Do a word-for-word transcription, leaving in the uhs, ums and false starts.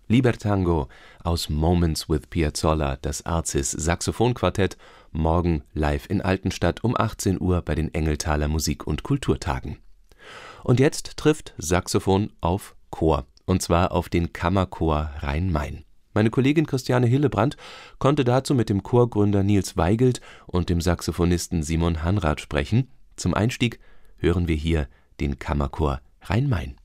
Libertango aus Moments with Piazzolla, das Arcis Saxophonquartett, morgen live in Altenstadt um achtzehn Uhr bei den Engeltaler Musik- und Kulturtagen. Und jetzt trifft Saxophon auf Chor, und zwar auf den Kammerchor Rhein-Main. Meine Kollegin Christiane Hillebrand konnte dazu mit dem Chorgründer Nils Weigelt und dem Saxophonisten Simon Hanrath sprechen. Zum Einstieg hören wir hier den Kammerchor Rhein-Main.